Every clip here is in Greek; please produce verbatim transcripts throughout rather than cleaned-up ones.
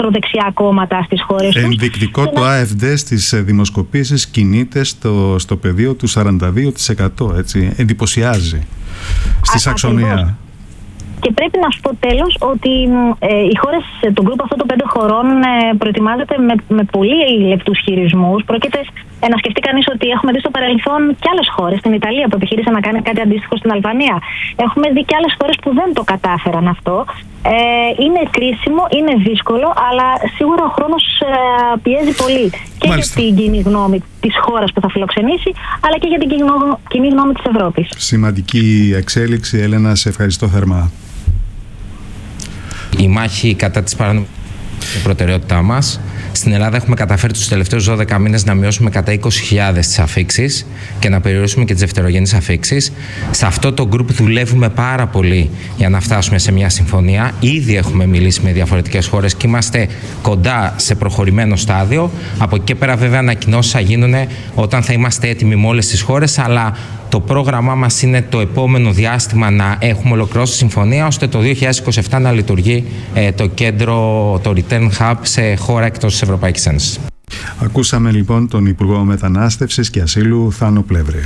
ακροδεξιά κόμματα στις χώρες τους. Ενδεικτικό το Α Εφ Ντι στις δημοσκοπήσεις κινείται στο, στο πεδίο του σαράντα δύο τοις εκατό, έτσι, εντυπωσιάζει στη Σαξονία. Και πρέπει να σου πω τέλος ότι ε, οι χώρες, το γκρουπ αυτό των πέντε χωρών ε, προετοιμάζεται με, με πολύ λεπτούς χειρισμούς. Πρόκειται ε, να σκεφτεί κανείς ότι έχουμε δει στο παρελθόν και άλλες χώρες, στην Ιταλία που επιχείρησε να κάνει κάτι αντίστοιχο στην Αλβανία. Έχουμε δει και άλλες χώρες που δεν το κατάφεραν αυτό. Ε, είναι κρίσιμο, είναι δύσκολο, αλλά σίγουρα ο χρόνος ε, πιέζει πολύ. Και Μάλιστα. για την κοινή γνώμη της χώρας που θα φιλοξενήσει, αλλά και για την κοινή γνώμη της Ευρώπης. Σημαντική εξέλιξη, Έλενα, σε ευχαριστώ θερμά. Η μάχη κατά της παρανομίας είναι η προτεραιότητά μας. Στην Ελλάδα έχουμε καταφέρει τους τελευταίους δώδεκα μήνες να μειώσουμε κατά είκοσι χιλιάδες τις αφίξεις και να περιορίσουμε και τις δευτερογενείς αφίξεις. Σε αυτό το γκρουπ δουλεύουμε πάρα πολύ για να φτάσουμε σε μια συμφωνία. Ήδη έχουμε μιλήσει με διαφορετικές χώρες και είμαστε κοντά σε προχωρημένο στάδιο. Από εκεί και πέρα, βέβαια, ανακοινώσεις θα γίνουν όταν θα είμαστε έτοιμοι με όλες τις χώρες, αλλά το πρόγραμμά μας είναι το επόμενο διάστημα να έχουμε ολοκληρώσει συμφωνία, ώστε το δύο χιλιάδες είκοσι επτά να λειτουργεί ε, το κέντρο, το Return Hub, σε χώρα εκτός της Ευρωπαϊκής Ένωσης. Ακούσαμε λοιπόν τον Υπουργό Μετανάστευσης και Ασύλου Θάνο Πλεύρη.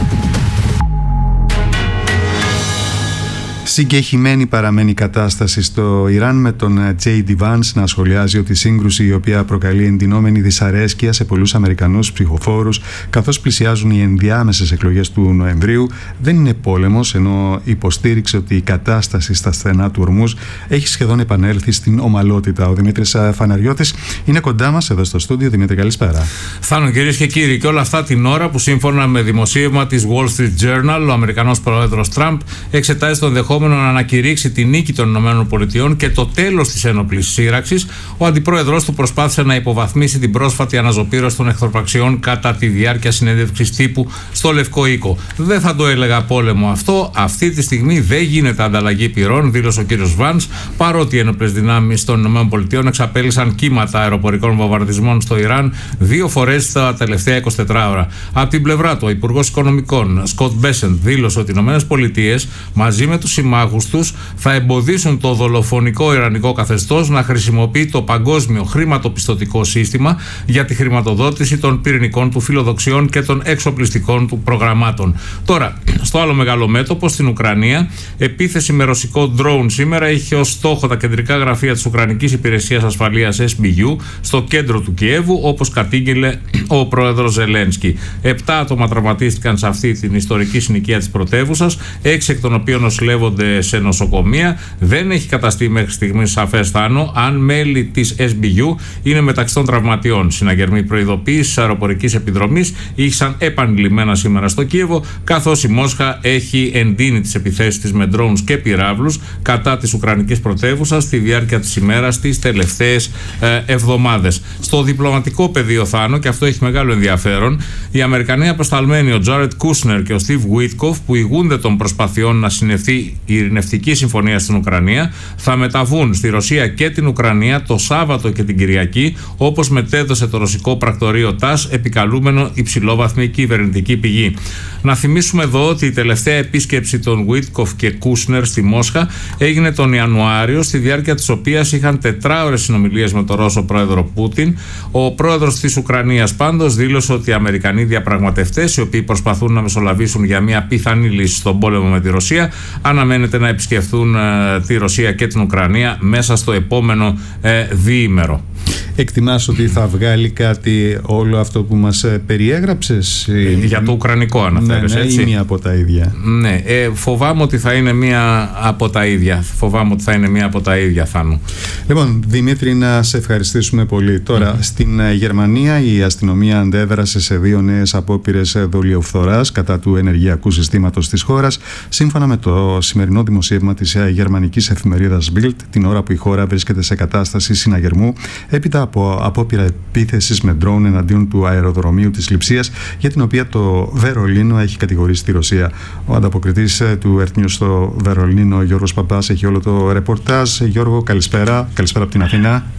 Συγκεχημένη παραμένει η κατάσταση στο Ιράν, με τον Τζέι Ντι Vance να σχολιάζει ότι η σύγκρουση, η οποία προκαλεί εντυνόμενη δυσαρέσκεια σε πολλούς Αμερικανούς ψηφοφόρους καθώς πλησιάζουν οι ενδιάμεσες εκλογές του Νοεμβρίου, δεν είναι πόλεμος, ενώ υποστήριξε ότι η κατάσταση στα στενά του Ορμούζ έχει σχεδόν επανέλθει στην ομαλότητα. Ο Δημήτρης Φαναριώτης είναι κοντά μας εδώ στο στούντιο. Δημήτρη, καλησπέρα. Θάνο, κυρίες και κύριοι, και όλα αυτά την ώρα που, σύμφωνα με δημοσίευμα της Wall Street Journal, ο Αμερικανός πρόεδρος Τραμπ εξετάζει τον δεχόμενο να ανακηρύξει τη νίκη των ΗΠΑ και το τέλος της ένοπλης σύραξης, ο αντιπρόεδρος του προσπάθησε να υποβαθμίσει την πρόσφατη αναζωπήρωση των εχθροπραξιών κατά τη διάρκεια συνέντευξης τύπου στο Λευκό Οίκο. Δεν θα το έλεγα πόλεμο αυτό. Αυτή τη στιγμή δεν γίνεται ανταλλαγή πυρών, δήλωσε ο κύριος Βάνς, παρότι οι ένοπλες δυνάμεις των ΗΠΑ εξαπέλυσαν κύματα αεροπορικών βομβαρδισμών στο Ιράν δύο φορές τα τελευταία εικοσιτέσσερις ώρα. Από την πλευρά του, ο Υπουργός Οικονομικών Σκοτ Μπέσεντ δήλωσε ότι οι ΗΠΑ μαζί με τους συμμάχους τους θα εμποδίσουν το δολοφονικό ιρανικό καθεστώς να χρησιμοποιεί το παγκόσμιο χρηματοπιστωτικό σύστημα για τη χρηματοδότηση των πυρηνικών του φιλοδοξιών και των εξοπλιστικών του προγραμμάτων. Τώρα, στο άλλο μεγάλο μέτωπο, στην Ουκρανία, επίθεση με ρωσικό ντρόουν σήμερα είχε ως στόχο τα κεντρικά γραφεία της Ουκρανικής Υπηρεσίας Ασφαλείας Ες Μπι Γιου στο κέντρο του Κιέβου, όπως κατήγγειλε ο πρόεδρος Ζελένσκι. Επτά άτομα τραυματίστηκαν σε αυτή την ιστορική συνοικία της πρωτεύουσας, έξι εκ των οποίων νοσηλεύονται σε νοσοκομεία. Δεν έχει καταστεί μέχρι στιγμής σαφές, Θάνο, αν μέλη της Ες Μπι Γιου είναι μεταξύ των τραυματιών. Συναγερμοί προειδοποίησης αεροπορικής επιδρομής ήρθαν επανειλημμένα σήμερα στο Κίεβο, καθώς η Μόσχα έχει εντείνει τις επιθέσεις της με ντρόουνς και πυράβλους κατά της Ουκρανικής πρωτεύουσας στη διάρκεια της ημέρας τις τελευταίες ε, εβδομάδες. Στο διπλωματικό πεδίο, Θάνο, και αυτό έχει μεγάλο ενδιαφέρον, οι Αμερικανοί αποσταλμένοι, ο Τζάρετ Κούσνερ και ο Στίβ Γουίτκοφ, που ηγούνται των προσπαθειών να συνευθεί η ειρηνευτική συμφωνία στην Ουκρανία, θα μεταβούν στη Ρωσία και την Ουκρανία το Σάββατο και την Κυριακή, όπως μετέδωσε το ρωσικό πρακτορείο ΤΑΣ, επικαλούμενο υψηλόβαθμη κυβερνητική πηγή. Να θυμίσουμε εδώ ότι η τελευταία επίσκεψη των Γουίτκοφ και Κούσνερ στη Μόσχα έγινε τον Ιανουάριο, στη διάρκεια της οποίας είχαν τετράωρες συνομιλίες με τον Ρώσο πρόεδρο Πούτιν. Ο πρόεδρος της Ουκρανίας πάντως δήλωσε ότι οι Αμερικανοί διαπραγματευτές, οι οποίοι προσπαθούν να μεσολαβήσουν για μια πιθανή λύση στον πόλεμο με τη Ρωσία, αναμένεται να επισκεφθούν ε, τη Ρωσία και την Ουκρανία μέσα στο επόμενο ε, διήμερο. Εκτιμάς ότι θα βγάλει κάτι όλο αυτό που μας ε, περιέγραψες? Ε, για το ουκρανικό αναφέρεις, ναι, ναι, έτσι? Ή μία από τα ίδια? Ναι, ε, φοβάμαι ότι θα είναι μία από τα ίδια. Φοβάμαι ότι θα είναι μία από τα ίδια, Θάνου. Λοιπόν, Δημήτρη, να σε ευχαριστήσουμε πολύ. Τώρα, mm-hmm. στην Γερμανία η αστυνομία αντέδρασε σε δύο νέες απόπειρες δολιοφθοράς κατά του ενεργειακού συστήματος της χώρας, σύμφωνα με το σημερινό δημοσίευμα της γερμανικής εφημερίδας Bild, την ώρα που η χώρα βρίσκεται σε κατάσταση συναγερμού έπειτα από απόπειρα επίθεσης με ντρόουν εναντίον του αεροδρομίου της Λειψίας, για την οποία το Βερολίνο έχει κατηγορήσει τη Ρωσία. Ο ανταποκριτής του Earth News στο Βερολίνο, Γιώργος Παπάς, έχει όλο το ρεπορτάζ. Γιώργο, καλησπέρα. Καλησπέρα από την Αθήνα.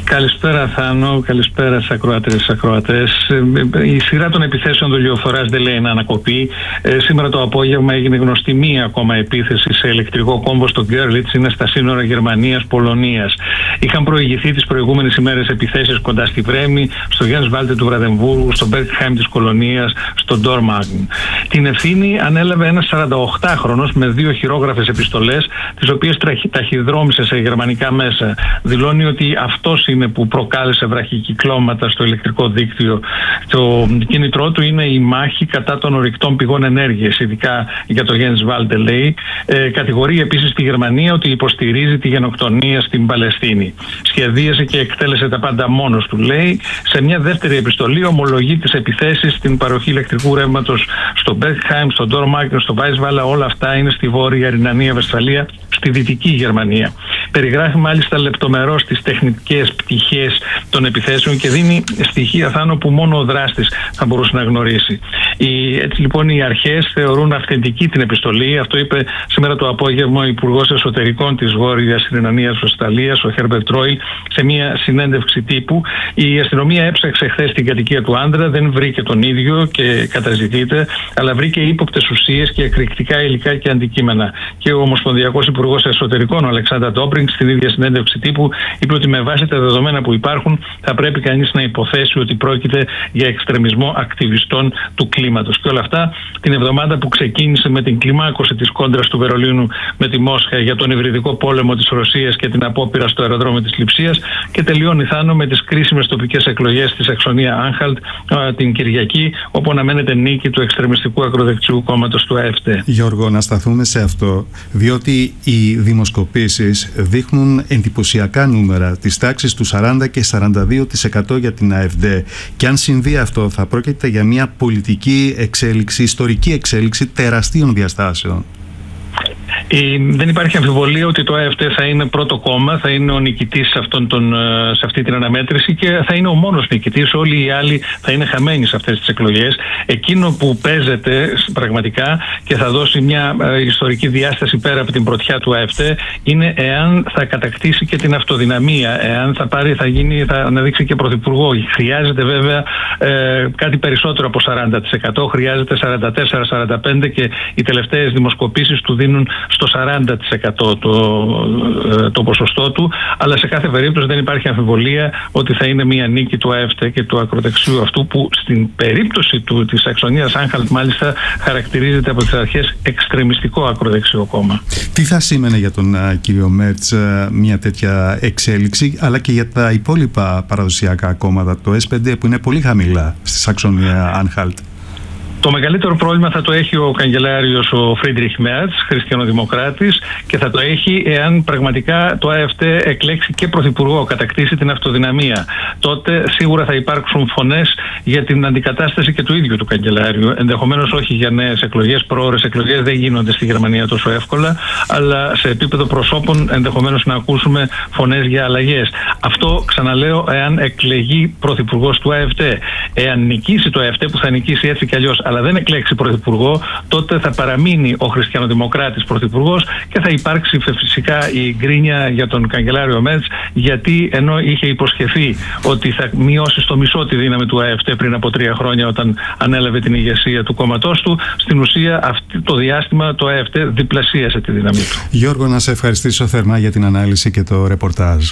Καλησπέρα Θάνο, καλησπέρα στις ακροατές, ακροατές. Η σειρά των επιθέσεων δολιοφθοράς δεν λέει να ανακοπεί. Ε, σήμερα το απόγευμα έγινε γνωστή μία ακόμα επίθεση σε ηλεκτρικό κόμβο στο Γκέρλιτς, είναι στα σύνορα Γερμανίας-Πολωνίας. Είχαν προηγηθεί τις προηγούμενες ημέρες επιθέσεις κοντά στη Βρέμη, στο Γένσβάλτε του Βραδεμβούργου, στο Μπέρκχάιμ της Κολονίας, στο Ντόρμαγν. Την ευθύνη ανέλαβε ένας σαρανταοκτάχρονος με δύο χειρόγραφες επιστολές, τις οποίες ταχυδρόμησε σε γερμανικά μέσα. Δηλώνει ότι αυτός είναι που προκάλεσε βραχικυκλώματα στο ηλεκτρικό δίκτυο. Το κίνητρό του είναι η μάχη κατά των ορυκτών πηγών ενέργειας, ειδικά για το Γένσβάλτε, λέει. Ε, κατηγορεί επίσης τη Γερμανία ότι υποστηρίζει τη γενοκτονία στην Παλαιστίνη. Σχεδίασε και εκτέλεσε τα πάντα μόνος του, λέει. Σε μια δεύτερη επιστολή ομολογεί τις επιθέσεις στην παροχή ηλεκτρικού ρεύματος στο Μπέρκχάιμ, στο Ντόρμαγν, στο Βάισβαλα. Όλα αυτά είναι στη βόρεια Ρινανία Βεσφαλία, στη δυτική Γερμανία. Περιγράφει μάλιστα λεπτομερώς τις τεχνικές πτυχές των επιθέσεων και δίνει στοιχεία, Θάνο, που μόνο ο δράστης θα μπορούσε να γνωρίσει. Οι, έτσι λοιπόν οι αρχές θεωρούν αυθεντική την επιστολή. Αυτό είπε σήμερα το απόγευμα ο Υπουργός Εσωτερικών της Βόρειας Ρινανίας Βεσφαλίας, ο Χέρμπερτ Ρόιλ, σε μια συνέντευξη τύπου. Η αστυνομία έψαξε χθες την κατοικία του άντρα, δεν βρήκε τον ίδιο και καταζητείται, αλλά βρήκε ύποπτες ουσίες και εκρηκτικά υλικά και αντικείμενα. Και ο Ομοσπονδιακός Υπουργός Εσωτερικών, ο Αλεξάνδρ Ντόμπρινγκ, στην ίδια συνέντευξη τύπου, είπε ότι με βάση τα δεδομένα που υπάρχουν θα πρέπει κανείς να υποθέσει ότι πρόκειται για εξτρεμισμό ακτιβιστών του κλίματος. Και όλα αυτά την εβδομάδα που ξεκίνησε με την κλιμάκωση της κόντρας του Βερολίνου με τη Μόσχα για τον υβριδικό πόλεμο της Ρωσίας και την απόπειρα στο αεροδρόμιο της Λειψίας, και τελειώνει, Θάνο, με τις κρίσιμες τοπικές εκλογές στη Σαξονία Άνχαλτ την Κυριακή, όπου αναμένεται νίκη του εξτρεμιστικού ακροδεξιού κόμματος του ΑΕΦΤΕ. Γιώργο, να σταθούμε σε αυτό, διότι οι δημοσκοπήσεις δείχνουν εντυπωσιακά νούμερα της τάξης του σαράντα και σαράντα δύο τοις εκατό για την ΑΕΦΔΕ. Και αν συμβεί αυτό, θα πρόκειται για μια πολιτική εξέλιξη, ιστορική εξέλιξη τεραστίων διαστάσεων. Η, δεν υπάρχει αμφιβολία ότι το ΑΕΦΤΕ θα είναι πρώτο κόμμα, θα είναι ο νικητής σε, αυτόν τον, σε αυτή την αναμέτρηση και θα είναι ο μόνος νικητής. Όλοι οι άλλοι θα είναι χαμένοι σε αυτές τις εκλογές. Εκείνο που παίζεται πραγματικά και θα δώσει μια ε, ιστορική διάσταση πέρα από την πρωτιά του ΑΕΦΤΕ είναι εάν θα κατακτήσει και την αυτοδυναμία, εάν θα, πάρει, θα, γίνει, θα αναδείξει και πρωθυπουργό. Χρειάζεται βέβαια ε, κάτι περισσότερο από σαράντα τοις εκατό, χρειάζεται σαράντα τέσσερα σαράντα πέντε τοις εκατό και οι τελευταίες δημοσκοπήσεις του δίνουν στο σαράντα τοις εκατό το, το ποσοστό του, αλλά σε κάθε περίπτωση δεν υπάρχει αμφιβολία ότι θα είναι μια νίκη του ΑΕΦΤΕ και του ακροδεξιού αυτού, που στην περίπτωση του, της Σαξονίας Άνχαλτ μάλιστα χαρακτηρίζεται από τις αρχές εξτρεμιστικό ακροδεξιό κόμμα. Τι θα σήμαινε για τον uh, κύριο Μέρτς uh, μια τέτοια εξέλιξη, αλλά και για τα υπόλοιπα παραδοσιακά κόμματα, το ες πι ντι που είναι πολύ χαμηλά στη Σαξονία Άνχαλτ? Το μεγαλύτερο πρόβλημα θα το έχει ο καγκελάριος ο Φρίντριχ Μέρτς, χριστιανοδημοκράτης, και θα το έχει εάν πραγματικά το ΑΕΦΤΕ εκλέξει και πρωθυπουργό, κατακτήσει την αυτοδυναμία. Τότε σίγουρα θα υπάρξουν φωνές για την αντικατάσταση και του ίδιου του καγκελάριου. Ενδεχομένως όχι για νέες εκλογές, προώρες εκλογές δεν γίνονται στη Γερμανία τόσο εύκολα, αλλά σε επίπεδο προσώπων ενδεχομένως να ακούσουμε φωνές για αλλαγές. Αυτό, ξαναλέω, εάν εκλεγεί πρωθυπουργός του ΑΕΦΤΕ. Εάν νικήσει το ΑΕΦΤΕ, που θα νικήσει έτσι κι αλλιώς, αλλά δεν εκλέξει πρωθυπουργό, τότε θα παραμείνει ο χριστιανοδημοκράτης πρωθυπουργός και θα υπάρξει φυσικά η γκρίνια για τον καγκελάριο Μέρτς, γιατί ενώ είχε υποσχεθεί ότι θα μειώσει στο μισό τη δύναμη του ΑΕΦΤΕ πριν από τρία χρόνια όταν ανέλαβε την ηγεσία του κόμματός του, στην ουσία αυτό το διάστημα το ΑΕΦΤΕ διπλασίασε τη δύναμη του. Γιώργο, να σε ευχαριστήσω θερμά για την ανάλυση και το ρεπορτάζ.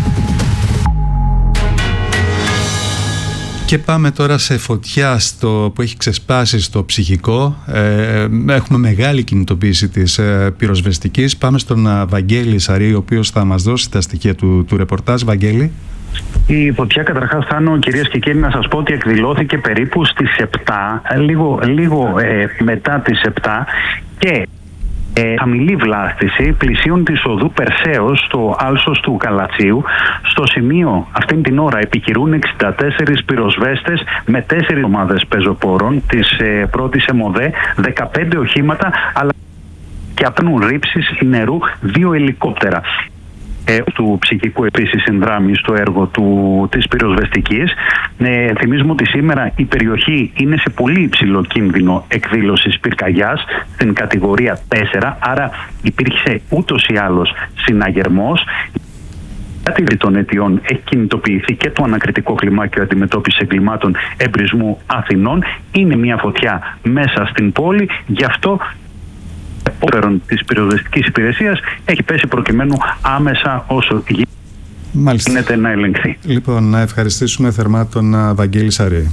Και πάμε τώρα σε φωτιά στο, που έχει ξεσπάσει στο ψυχικό. Ε, έχουμε μεγάλη κινητοποίηση της ε, πυροσβεστικής. Πάμε στον uh, Βαγγέλη Σαρή, ο οποίος θα μας δώσει τα στοιχεία του, του ρεπορτάζ. Βαγγέλη. Η φωτιά, καταρχάς, Θάνο, κυρίες και κύριοι, να σας πω ότι εκδηλώθηκε περίπου στις επτά, λίγο, λίγο ε, μετά τις επτά, και Ε, χαμηλή βλάστηση πλησίων της οδού Περσέως στο άλσος του Καλατσίου. Στο σημείο αυτήν την ώρα επιχειρούν εξήντα τέσσερις πυροσβέστες με τέσσερις ομάδες πεζοπόρων της ε, πρώτης ΕΜΟΔΕ, δεκαπέντε οχήματα, αλλά και απνούν ρήψεις νερού δύο ελικόπτερα. Ε, του ψυχικού επίσης συνδράμει στο έργο του, της πυροσβεστικής. Ε, θυμίζουμε ότι σήμερα η περιοχή είναι σε πολύ υψηλό κίνδυνο εκδήλωσης πυρκαγιάς στην κατηγορία τέσσερα, άρα υπήρχε ούτως ή άλλως συναγερμός. Κάτι των αιτιών έχει κινητοποιηθεί και το ανακριτικό κλιμάκιο αντιμετώπισης εγκλημάτων εμπρισμού Αθηνών. Είναι μια φωτιά μέσα στην πόλη, γι' αυτό ο της πυροσβεστικής υπηρεσίας έχει πέσει προκειμένου άμεσα όσο γίνεται να ελεγχθεί. Λοιπόν, να ευχαριστήσουμε θερμά τον Βαγγέλη Σαρή.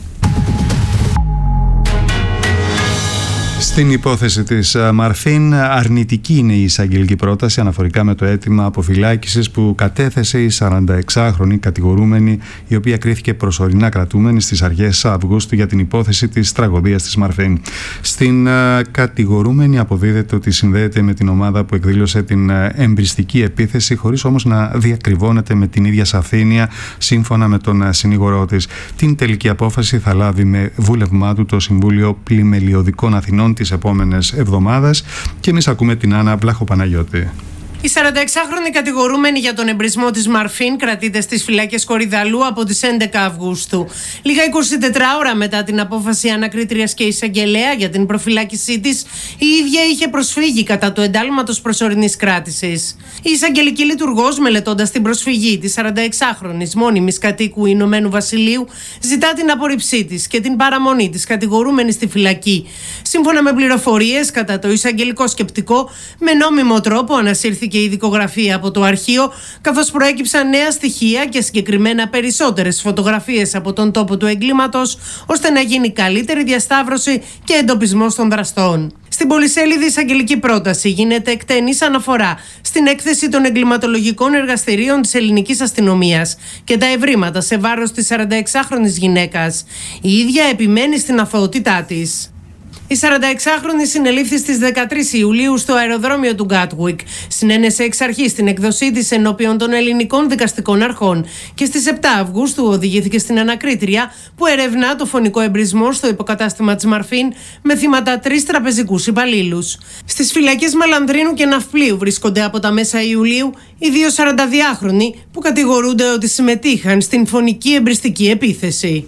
Στην υπόθεση της Μαρφίν, αρνητική είναι η εισαγγελική πρόταση αναφορικά με το αίτημα αποφυλάκησης που κατέθεσε η σαρανταεξάχρονη κατηγορούμενη, η οποία κρίθηκε προσωρινά κρατούμενη στις αρχές Αυγούστου για την υπόθεση της τραγωδίας της Μαρφίν. Στην κατηγορούμενη αποδίδεται ότι συνδέεται με την ομάδα που εκδήλωσε την εμπριστική επίθεση, χωρίς όμως να διακριβώνεται με την ίδια σαφήνεια, σύμφωνα με τον συνήγορό της. Την τελική απόφαση θα λάβει με βούλευμά του το Συμβούλιο Πλημελιωδικών Αθηνών τις επόμενες εβδομάδες, και εμείς ακούμε την Άννα Βλαχοπαναγιώτη. Η σαρανταεξάχρονη κατηγορούμενη για τον εμπρισμό της Μαρφίν κρατείται στις φυλάκες Κορυδαλού από τις έντεκα Αυγούστου. Λίγα είκοσι τέσσερις ώρα μετά την απόφαση ανακρίτριας και εισαγγελέα για την προφυλάκησή της, η ίδια είχε προσφύγει κατά του εντάλματος προσωρινής κράτησης. Η εισαγγελική λειτουργός, μελετώντας την προσφυγή της σαρανταεξάχρονης μόνιμης κατοίκου Ηνωμένου Βασιλείου, ζητά την απόρριψή της και την παραμονή της κατηγορούμενης στη φυλακή. Σύμφωνα με πληροφορίες, κατά το εισαγγελικό σκεπτικό, με νόμιμο τρόπο ανασύρθηκε και η δικογραφία από το αρχείο, καθώς προέκυψαν νέα στοιχεία και συγκεκριμένα περισσότερες φωτογραφίες από τον τόπο του εγκλήματος, ώστε να γίνει καλύτερη διασταύρωση και εντοπισμός των δραστών. Στην πολυσέλιδη εισαγγελική πρόταση γίνεται εκτενής αναφορά στην έκθεση των εγκληματολογικών εργαστηρίων της ελληνικής αστυνομίας και τα ευρήματα σε βάρος της σαρανταεξάχρονης γυναίκας. Η ίδια επιμένει στην αθωότητά της. Η σαρανταεξάχρονη συνελήφθη στις δεκατρείς Ιουλίου στο αεροδρόμιο του Γκάτουικ. Συνένεσε εξ αρχής στην εκδοσή της ενώπιον των ελληνικών δικαστικών αρχών και στις επτά Αυγούστου οδηγήθηκε στην ανακρίτρια που ερευνά το φωνικό εμπρισμό στο υποκατάστημα της Μαρφίν με θύματα τρεις τραπεζικούς υπαλλήλους. Στις φυλακές Μαλανδρίνου και Ναυπλίου βρίσκονται από τα μέσα Ιουλίου οι δύο σαρανταδυάχρονοι που κατηγορούνται ότι συμμετείχαν στην φωνική εμπριστική επίθεση.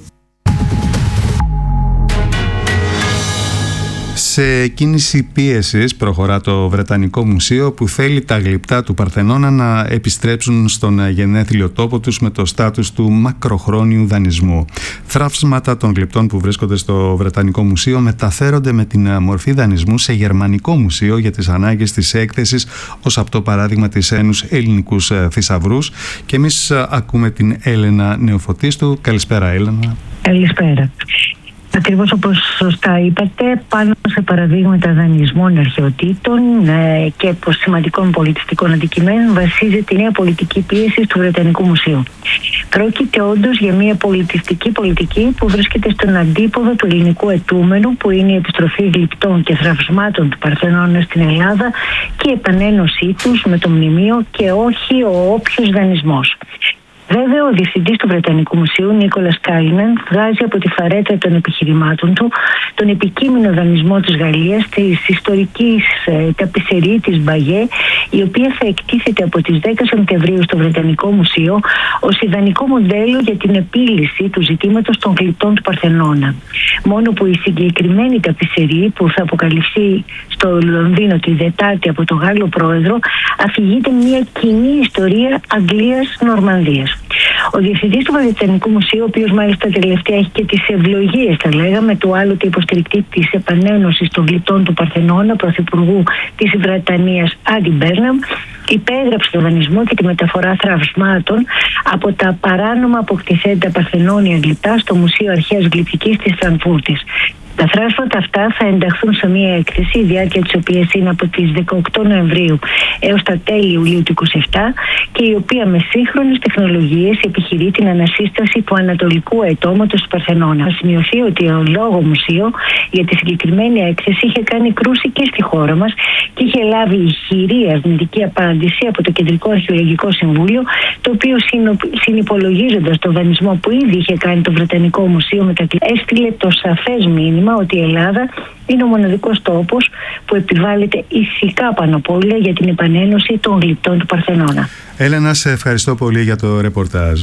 Σε κίνηση πίεσης προχωρά το Βρετανικό Μουσείο, που θέλει τα γλυπτά του Παρθενώνα να επιστρέψουν στον γενέθλιο τόπο τους με το στάτους του μακροχρόνιου δανεισμού. Θραύσματα των γλυπτών που βρίσκονται στο Βρετανικό Μουσείο μεταφέρονται με την μορφή δανεισμού σε Γερμανικό Μουσείο για τις ανάγκες της έκθεσης, ως αυτό παράδειγμα της Ένους Ελληνικούς Θησαυρούς. Και εμείς ακούμε την Έλενα Νεοφωτίστου. Καλησπέρα, Έλενα. Καλησπέρα. Ακριβώς όπως σωστά είπατε, πάνω σε παραδείγματα δανεισμών αρχαιοτήτων ε, και σημαντικών πολιτιστικών αντικειμένων βασίζεται η νέα πολιτική πίεση του Βρετανικού Μουσείου. Πρόκειται όντως για μια πολιτιστική πολιτική που βρίσκεται στον αντίποδο του ελληνικού αιτούμενου, που είναι η επιστροφή γλυπτών και θραυσμάτων του Παρθενώνα στην Ελλάδα και η επανένωσή τους με το μνημείο, και όχι ο όποιος δανεισμός. Βέβαια, ο διευθυντής του Βρετανικού Μουσείου, Νίκολας Κάιναν, βγάζει από τη φαρέτρα των επιχειρημάτων του τον επικείμενο δανεισμό της Γαλλίας της ιστορικής ε, ταπισερή της Μπαγέ, η οποία θα εκτίθεται από τις δέκα Σεπτεμβρίου στο Βρετανικό Μουσείο ως ιδανικό μοντέλο για την επίλυση του ζητήματος των γλυπτών του Παρθενώνα. Μόνο που η συγκεκριμένη ταπισερή, που θα αποκαλυφθεί στο Λονδίνο τη Δετάρτη από τον Γάλλο πρόεδρο, αφηγείται μια κοινή ιστορία Αγγλίας-Νορμανδίας. Ο διευθυντής του Βρετανικού Μουσείου, ο οποίος μάλιστα τελευταία έχει και τις ευλογίες, θα λέγαμε, του άλλοτε υποστηρικτή της επανένωσης των γλυπτών του Παρθενώνα, πρωθυπουργού της Βρετανίας Άντι Μπέρναμ, υπέγραψε τον δανεισμό και τη μεταφορά θραυσμάτων από τα παράνομα αποκτηθέντα παρθενώνια γλυπτά στο Μουσείο Αρχαίας Γλυπτικής της Φραγκφούρτης. Τα θράσματα αυτά θα ενταχθούν σε μια έκθεση, η διάρκεια της οποίας είναι από τις δεκαοκτώ Νοεμβρίου έως τα τέλη Ιουλίου του είκοσι επτά, και η οποία με σύγχρονες τεχνολογίες επιχειρεί την ανασύσταση του ανατολικού αιτώματος του Παρθενώνα. Θα σημειωθεί ότι ο Λόγο Μουσείο για τη συγκεκριμένη έκθεση είχε κάνει κρούση και στη χώρα μας και είχε λάβει ηχηρή αρνητική απάντηση από το Κεντρικό Αρχαιολογικό Συμβούλιο, το οποίο συνυπολογίζοντας το δανεισμό που ήδη είχε κάνει το Βρετανικό Μουσείο μετακλή, έστειλε το σαφές μήνυμα ότι η Ελλάδα είναι ο μοναδικός τόπος που επιβάλλεται ηθικά πανοπόλια για την επανένωση των γλυπτών του Παρθενώνα. Έλενα, σε ευχαριστώ πολύ για το ρεπορτάζ.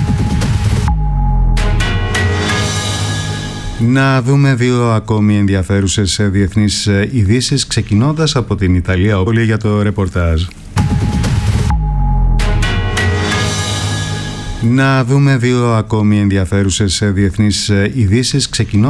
Να δούμε δύο ακόμη ενδιαφέρουσες διεθνείς ειδήσεις, ξεκινώντας από την Ιταλία. Πολύ για το ρεπορτάζ. Να δούμε δύο ακόμη ενδιαφέρουσες διεθνείς ειδήσεις. Ξεκινώ